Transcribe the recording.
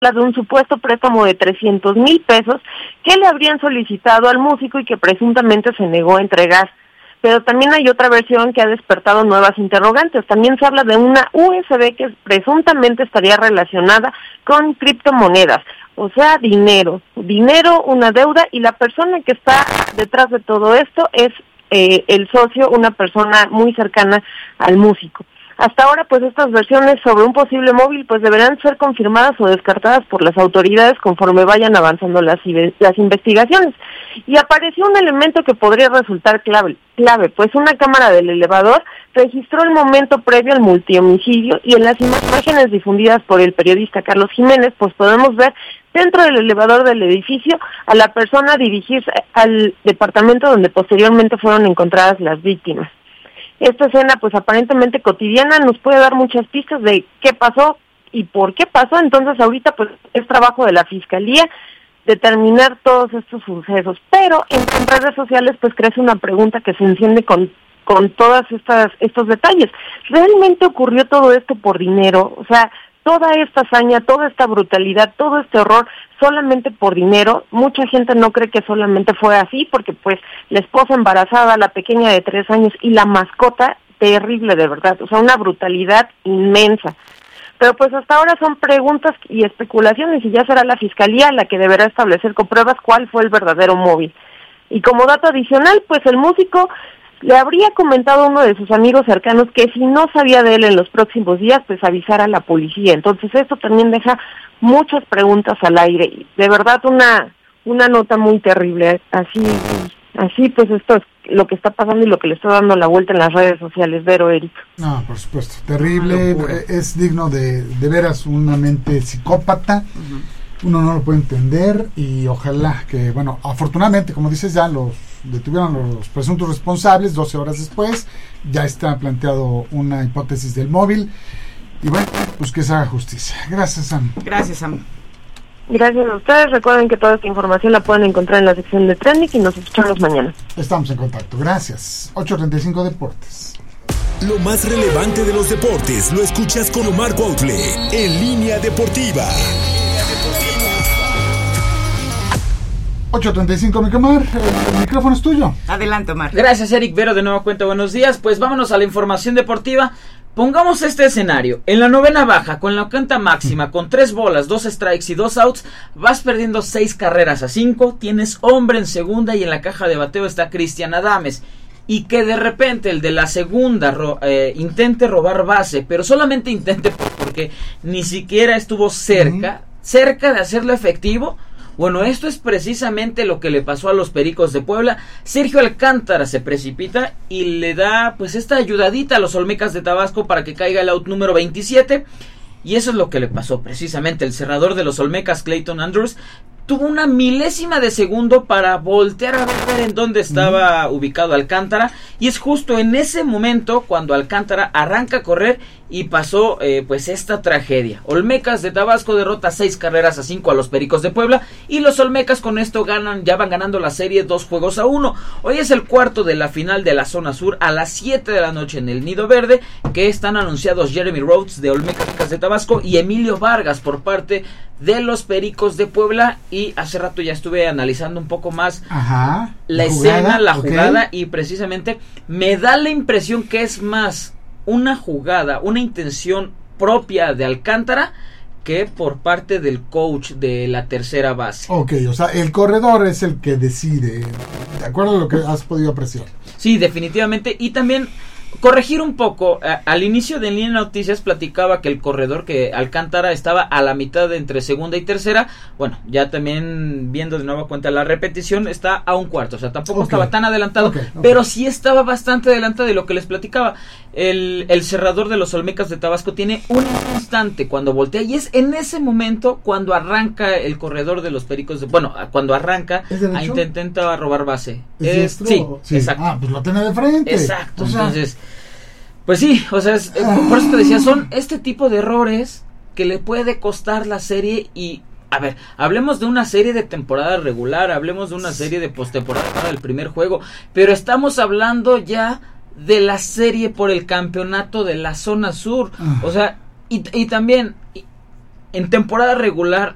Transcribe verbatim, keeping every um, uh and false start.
de un supuesto préstamo de trescientos mil pesos que le habrían solicitado al músico y que presuntamente se negó a entregar. Pero también hay otra versión que ha despertado nuevas interrogantes. También se habla de una U S B que presuntamente estaría relacionada con criptomonedas, o sea, dinero, dinero, una deuda, y la persona que está detrás de todo esto es eh, el socio, una persona muy cercana al músico. Hasta ahora, pues estas versiones sobre un posible móvil pues deberán ser confirmadas o descartadas por las autoridades conforme vayan avanzando las, las investigaciones. Y apareció un elemento que podría resultar clave, clave, pues una cámara del elevador registró el momento previo al multihomicidio y en las imágenes difundidas por el periodista Carlos Jiménez, pues podemos ver dentro del elevador del edificio a la persona dirigirse al departamento donde posteriormente fueron encontradas las víctimas. Esta escena, pues aparentemente cotidiana, nos puede dar muchas pistas de qué pasó y por qué pasó. Entonces ahorita pues es trabajo de la Fiscalía determinar todos estos sucesos. Pero en, en redes sociales pues crece una pregunta que se enciende con, con todas estas estos detalles. ¿Realmente ocurrió todo esto por dinero? O sea, toda esta hazaña, toda esta brutalidad, todo este horror solamente por dinero. Mucha gente no cree que solamente fue así, porque pues la esposa embarazada, la pequeña de tres años y la mascota, terrible de verdad, o sea, una brutalidad inmensa. Pero pues hasta ahora son preguntas y especulaciones y ya será la Fiscalía la que deberá establecer con pruebas cuál fue el verdadero móvil. Y como dato adicional, pues el músico le habría comentado a uno de sus amigos cercanos que si no sabía de él en los próximos días, pues avisara a la policía. Entonces esto también deja muchas preguntas al aire. Y de verdad una una nota muy terrible. Así así pues esto es lo que está pasando y lo que le está dando la vuelta en las redes sociales, Vero, Eric. No, por supuesto, terrible. Es digno de, de veras una mente psicópata. Uh-huh. Uno no lo puede entender y ojalá que, bueno, afortunadamente, como dices, ya los detuvieron los presuntos responsables doce horas después, ya está planteado una hipótesis del móvil y bueno, pues que se haga justicia. Gracias, Sam. Gracias, Sam. Gracias a ustedes. Recuerden que toda esta información la pueden encontrar en la sección de Trending y nos escuchamos mañana. Estamos en contacto. Gracias. ocho treinta y cinco Deportes. Lo más relevante de los deportes lo escuchas con Omar Cuautle en Línea Deportiva. ocho treinta y cinco, Micomar, el micrófono es tuyo. Adelante, Omar. Gracias, Eric Vero, de nuevo cuenta, buenos días. Pues vámonos a la información deportiva. Pongamos este escenario. En la novena baja, con la cuenta máxima, con tres bolas, dos strikes y dos outs, vas perdiendo seis carreras a cinco, tienes hombre en segunda y en la caja de bateo está Cristian Adames. Y que de repente el de la segunda ro- eh, intente robar base, pero solamente intente porque ni siquiera estuvo cerca, uh-huh. cerca de hacerlo efectivo. Bueno, esto es precisamente lo que le pasó a los Pericos de Puebla. Sergio Alcántara se precipita y le da pues esta ayudadita a los Olmecas de Tabasco para que caiga el out número veintisiete. Y eso es lo que le pasó precisamente. El cerrador de los Olmecas, Clayton Andrews, tuvo una milésima de segundo para voltear a ver en dónde estaba mm. ubicado Alcántara. Y es justo en ese momento cuando Alcántara arranca a correr y pasó eh, pues esta tragedia. Olmecas de Tabasco derrota seis carreras a cinco a los Pericos de Puebla y los Olmecas con esto ganan, ya van ganando la serie dos juegos a uno. Hoy es el cuarto de la final de la zona sur a las siete de la noche en el Nido Verde, que están anunciados Jeremy Rhodes de Olmecas de Tabasco y Emilio Vargas por parte de los Pericos de Puebla. Y hace rato ya estuve analizando un poco más Ajá, la, la escena, jugada, la okay. jugada, y precisamente me da la impresión que es más una jugada, una intención propia de Alcántara que por parte del coach de la tercera base. Ok, o sea, el corredor es el que decide, de acuerdo a lo que has podido apreciar. Sí, definitivamente, y también corregir un poco, a, al inicio de Línea Noticias platicaba que el corredor, que Alcántara, estaba a la mitad de entre segunda y tercera. Bueno, ya también viendo de nueva cuenta la repetición, está a un cuarto, o sea, tampoco okay. estaba tan adelantado, okay, okay. pero sí estaba bastante adelantado. De lo que les platicaba, el, el cerrador de los Olmecas de Tabasco tiene un instante cuando voltea, y es en ese momento cuando arranca el corredor de los Pericos de, bueno, cuando arranca a intentar robar base. ¿Es es, sí, sí, exacto. Ah, pues lo tiene de frente. Exacto, o sea, entonces pues sí, o sea, es, ah. por eso te decía, son este tipo de errores que le puede costar la serie. Y a ver, hablemos de una serie de temporada regular, hablemos de una serie de postemporada para el primer juego, pero estamos hablando ya de la serie por el campeonato de la zona sur. Ah. O sea, y, y también y, en temporada regular